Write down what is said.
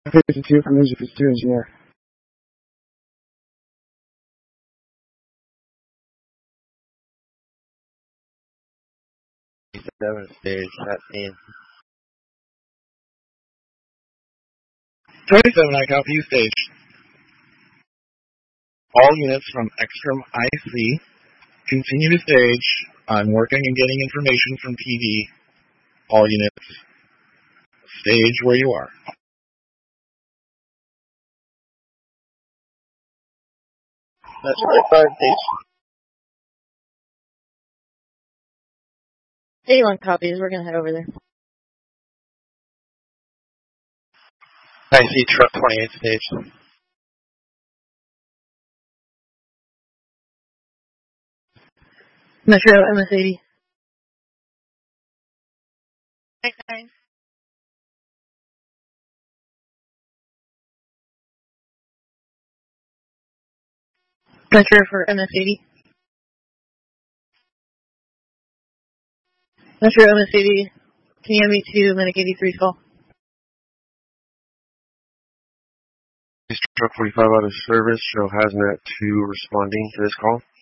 52 from Music 52 Engineer. Stage, not team. 27, I copy you, stage. All units from Extrum IC continue to stage. I'm working and getting information from TV. All units, stage where you are. That's 45, stage. 81 copies. We're going to head over there. I see truck 28, stage. Metro MS-80. X9. Metro for MS-80. Metro MS-80. Can you have me to Medic 83's call? Truck 45 out of service. Show Hazmat 2 responding to this call.